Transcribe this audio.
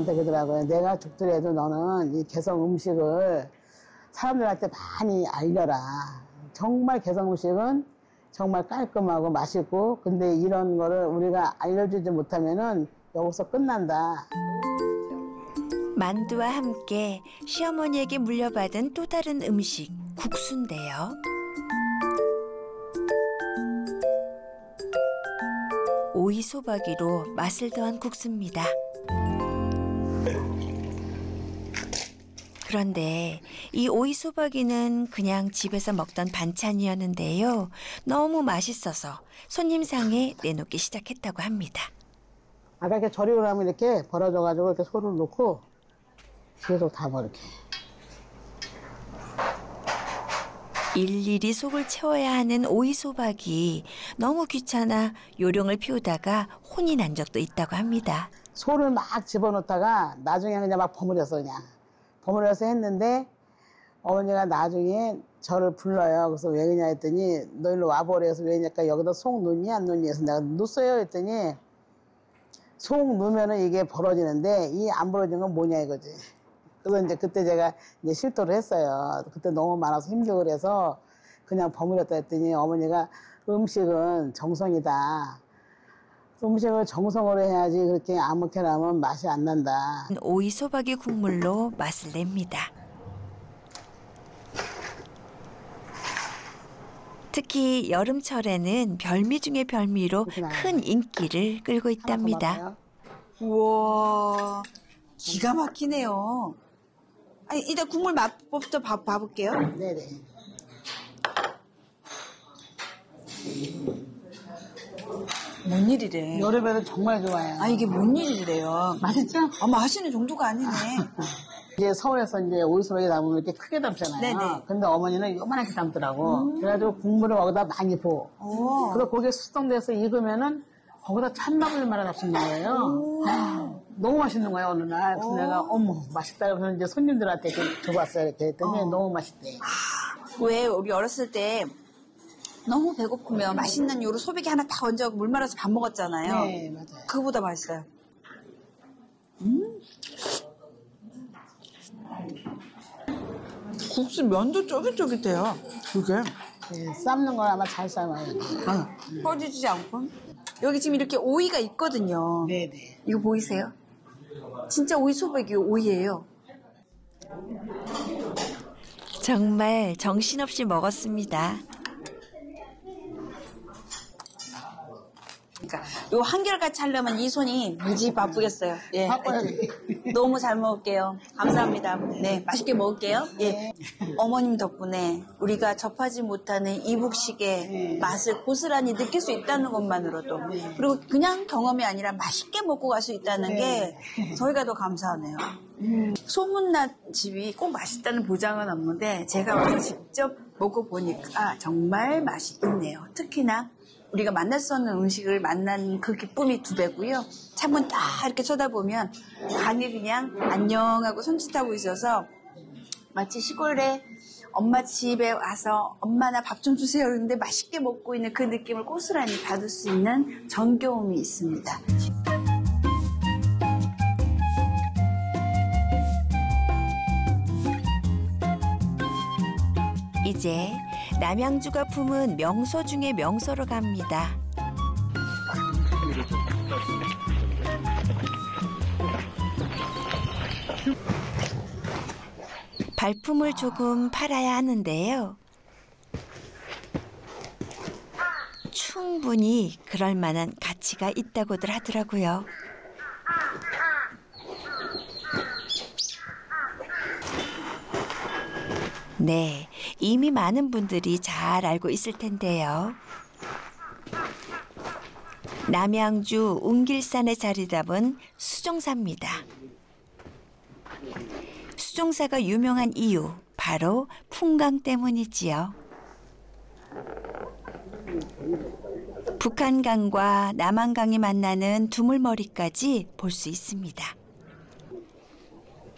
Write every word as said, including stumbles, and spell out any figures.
나한테 그러더라고요. 내가 죽더라도 너는 이 개성 음식을 사람들한테 많이 알려라. 정말 개성 음식은 정말 깔끔하고 맛있고, 근데 이런 거를 우리가 알려주지 못하면은 여기서 끝난다. 만두와 함께 시어머니에게 물려받은 또 다른 음식, 국수인데요. 오이소박이로 맛을 더한 국수입니다. 그런데 이 오이소박이는 그냥 집에서 먹던 반찬이었는데요. 너무 맛있어서 손님상에 내놓기 시작했다고 합니다. 아까 이렇게 절이고 나면 이렇게 벌어져가지고 이렇게 소를 넣고 계속 담아 이렇게. 일일이 속을 채워야 하는 오이소박이 너무 귀찮아 요령을 피우다가 혼이 난 적도 있다고 합니다. 소를 막 집어넣다가 나중에 그냥 막 버무렸어 그냥. 버무려서 했는데 어머니가 나중에 저를 불러요. 그래서 왜 그러냐 했더니 너 일로 와보래. 해서 왜냐니까 여기다 속 넣니 안 넣니 해서 내가 넣었어요 했더니 속 넣으면은 이게 벌어지는데 이 안 벌어진 건 뭐냐 이거지. 그래서 이제 그때 제가 이제 실토를 했어요. 그때 너무 많아서 힘들고 그래서 그냥 버무렸다 했더니 어머니가 음식은 정성이다. 음식을 정성으로 해야지 그렇게 아무렇게나 하면 맛이 안 난다. 오이소박이 국물로 맛을 냅니다. 특히 여름철에는 별미 중의 별미로 큰 인기를 끌고 있답니다. 우와, 기가 막히네요. 아니, 일단 국물 맛부터 봐, 봐볼게요. 네네. 뭔 일이래? 여름에는 정말 좋아요. 아, 이게 뭔 일이래요? 맛있죠? 아, 마시는 정도가 아니네. 이제 서울에서 이제 오이소박이 담으면 이렇게 크게 담잖아요. 네네. 근데 어머니는 요만하게 담더라고. 음. 그래가지고 국물을 거기다 많이 부어. 오. 그래서 고게 수동돼서 익으면은 거기다 찬밥을 말아 잡수는 거예요. 아, 너무 맛있는 거예요, 어느 날. 그래서 오. 내가, 어머, 맛있다. 그래서 이제 손님들한테 이렇게 주고 왔어요. 이렇게 했더니 어. 너무 맛있대. 왜 우리 어렸을 때 너무 배고프면 맛있는 요로 소비기 하나 딱 얹어 물 말아서 밥 먹었잖아요. 네, 맞아요. 그거보다 맛있어요. 음. 국수 면도 쫄깃쫄깃해요. 그게. 네, 삶는 걸 아마 잘 삶아요. 아, 꺼지지 않고. 여기 지금 이렇게 오이가 있거든요. 네네. 이거 보이세요? 진짜 오이 소박이 오이예요. 정말 정신없이 먹었습니다. 그러니까 요 한결같이 하려면 이 손이 무지 바쁘겠어요. 예. 바빠요. 너무 잘 먹을게요. 감사합니다. 네, 맛있게 먹을게요. 예. 어머님 덕분에 우리가 접하지 못하는 이북식의 네. 맛을 고스란히 느낄 수 있다는 것만으로도 그리고 그냥 경험이 아니라 맛있게 먹고 갈 수 있다는 게 저희가 더 감사하네요. 음, 소문난 집이 꼭 맛있다는 보장은 없는데 제가 와서 직접 먹어보니까 정말 맛이 있네요. 특히나 우리가 만날 수 없는 음식을 만난 그 기쁨이 두 배고요. 창문 딱 이렇게 쳐다보면 강이 그냥 안녕하고 손짓하고 있어서 마치 시골에 엄마 집에 와서 엄마 나 밥 좀 주세요 그러는데 맛있게 먹고 있는 그 느낌을 고스란히 받을 수 있는 정겨움이 있습니다. 이제 남양주가 품은 명소 중에 명소로 갑니다. 발품을 조금 팔아야 하는데요. 충분히 그럴 만한 가치가 있다고들 하더라고요. 네, 이미 많은 분들이 잘 알고 있을 텐데요. 남양주 웅길산에 자리 잡은 수종사입니다. 수종사가 유명한 이유, 바로 풍광 때문이지요. 북한강과 남한강이 만나는 두물머리까지 볼 수 있습니다.